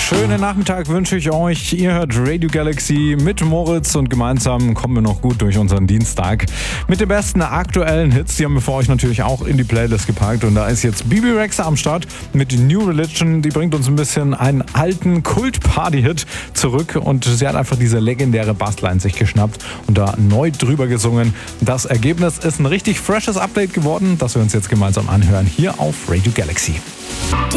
Schönen Nachmittag wünsche ich euch. Ihr hört Radio Galaxy mit Moritz und gemeinsam kommen wir noch gut durch unseren Dienstag. Mit den besten aktuellen Hits, die haben wir für euch natürlich auch in die Playlist gepackt. Und da ist jetzt Bebe Rexha am Start mit New Religion. Die bringt uns ein bisschen einen alten Kult-Party-Hit zurück. Und sie hat einfach diese legendäre Bassline sich geschnappt und da neu drüber gesungen. Das Ergebnis ist ein richtig freshes Update geworden, das wir uns jetzt gemeinsam anhören hier auf Radio Galaxy. Die